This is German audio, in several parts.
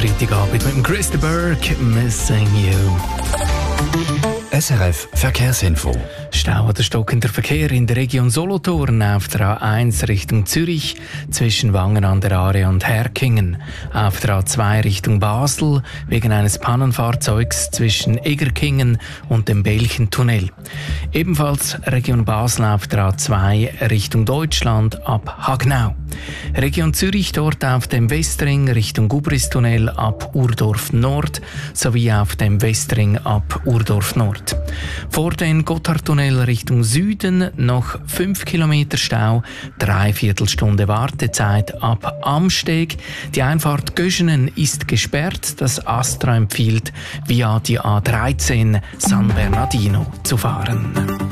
Freitagabend mit dem Chris de Burgh, Missing You. SRF Verkehrsinfo. Stau oder stockender Verkehr in der Region Solothurn auf der A1 Richtung Zürich zwischen Wangen an der Aare und Herkingen. Auf der A2 Richtung Basel wegen eines Pannenfahrzeugs zwischen Egerkingen und dem Belchentunnel. Ebenfalls Region Basel auf der A2 Richtung Deutschland ab Hagnau. Region Zürich dort auf dem Westring Richtung Gubristunnel ab Urdorf Nord sowie auf dem Westring ab Urdorf Nord. Vor den Gotthardtunnel Richtung Süden noch 5 Kilometer Stau, 3/4 Stunde Wartezeit ab Amsteg. Die Einfahrt Göschenen ist gesperrt. Das Astra empfiehlt, via die A13 San Bernardino zu fahren.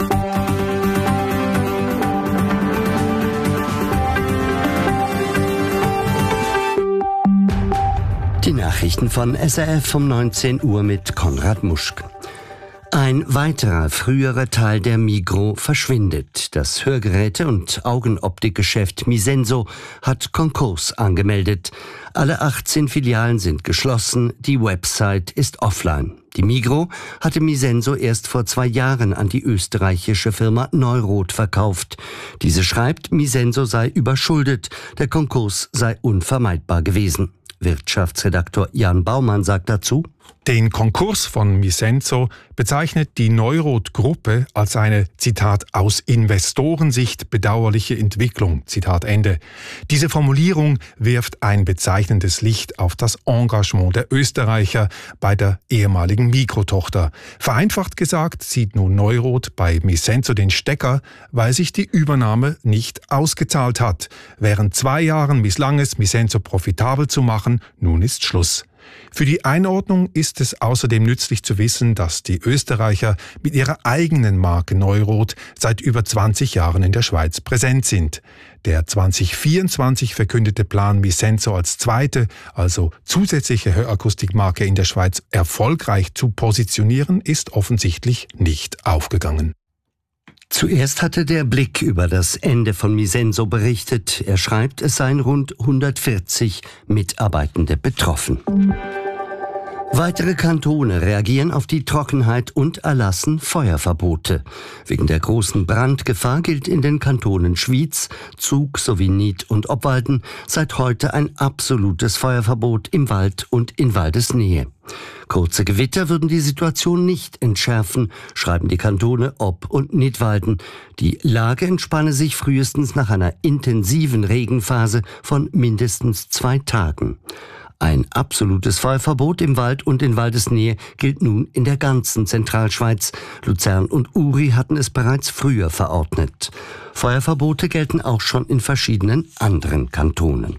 Die Nachrichten von SRF um 19 Uhr mit Konrad Muschk. Ein weiterer früherer Teil der Migros verschwindet. Das Hörgeräte- und Augenoptikgeschäft Misenso hat Konkurs angemeldet. Alle 18 Filialen sind geschlossen, die Website ist offline. Die Migros hatte Misenso erst vor 2 Jahren an die österreichische Firma Neurot verkauft. Diese schreibt, Misenso sei überschuldet, der Konkurs sei unvermeidbar gewesen. Wirtschaftsredaktor Jan Baumann sagt dazu: Den Konkurs von Misenso bezeichnet die Neurot-Gruppe als eine, Zitat, aus Investorensicht bedauerliche Entwicklung, Zitat Ende. Diese Formulierung wirft ein bezeichnendes Licht auf das Engagement der Österreicher bei der ehemaligen Mikrotochter. Vereinfacht gesagt zieht nun Neurot bei Misenso den Stecker, weil sich die Übernahme nicht ausgezahlt hat. Während 2 Jahren misslang es, Misenso profitabel zu machen, nun ist Schluss. Für die Einordnung ist es außerdem nützlich zu wissen, dass die Österreicher mit ihrer eigenen Marke Neurot seit über 20 Jahren in der Schweiz präsent sind. Der 2024 verkündete Plan, Misenso als zweite, also zusätzliche Hörakustikmarke in der Schweiz erfolgreich zu positionieren, ist offensichtlich nicht aufgegangen. Zuerst hatte der Blick über das Ende von Misenso berichtet. Er schreibt, es seien rund 140 Mitarbeitende betroffen. Weitere Kantone reagieren auf die Trockenheit und erlassen Feuerverbote. Wegen der großen Brandgefahr gilt in den Kantonen Schwyz, Zug sowie Nied und Obwalden seit heute ein absolutes Feuerverbot im Wald und in Waldesnähe. Kurze Gewitter würden die Situation nicht entschärfen, schreiben die Kantone Ob- und Nidwalden. Die Lage entspanne sich frühestens nach einer intensiven Regenphase von mindestens 2 Tagen. Ein absolutes Feuerverbot im Wald und in Waldesnähe gilt nun in der ganzen Zentralschweiz. Luzern und Uri hatten es bereits früher verordnet. Feuerverbote gelten auch schon in verschiedenen anderen Kantonen.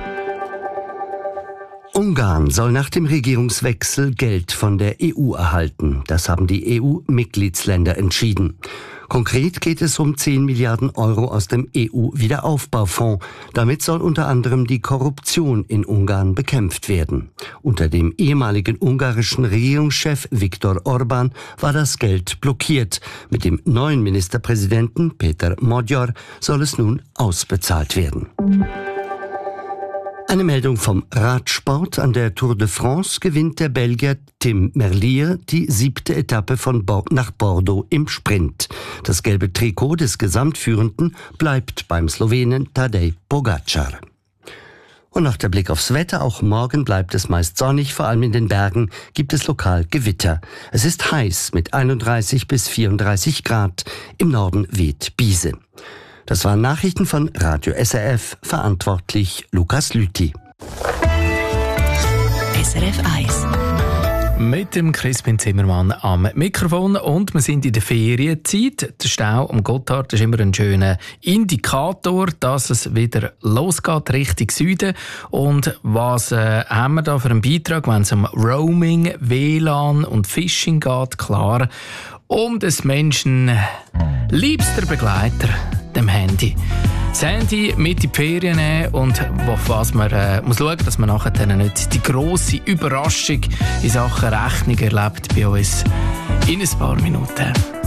Ungarn soll nach dem Regierungswechsel Geld von der EU erhalten. Das haben die EU-Mitgliedsländer entschieden. Konkret geht es um 10 Milliarden Euro aus dem EU-Wiederaufbaufonds. Damit soll unter anderem die Korruption in Ungarn bekämpft werden. Unter dem ehemaligen ungarischen Regierungschef Viktor Orbán war das Geld blockiert. Mit dem neuen Ministerpräsidenten Péter Magyar soll es nun ausbezahlt werden. Eine Meldung vom Radsport. An der Tour de France gewinnt der Belgier Tim Merlier die 7. Etappe von nach Bordeaux im Sprint. Das gelbe Trikot des Gesamtführenden bleibt beim Slowenen Tadej Pogačar. Und noch der Blick aufs Wetter. Auch morgen bleibt es meist sonnig, vor allem in den Bergen gibt es lokal Gewitter. Es ist heiß mit 31 bis 34 Grad. Im Norden weht Biese. Das waren Nachrichten von Radio SRF, verantwortlich Lukas Lüthi. SRF 1. Mit dem Crispin Zimmermann am Mikrofon und wir sind in der Ferienzeit. Der Stau am Gotthard ist immer ein schöner Indikator, dass es wieder losgeht Richtung Süden. Und was haben wir da für einen Beitrag, wenn es um Roaming, WLAN und Phishing geht? Klar, um des Menschen liebster Begleiter, dem Handy. Das Handy mit in die Ferien nehmen und auf was man muss schauen, dass man nachher nicht die grosse Überraschung in Sachen Rechnung erlebt bei uns in ein paar Minuten.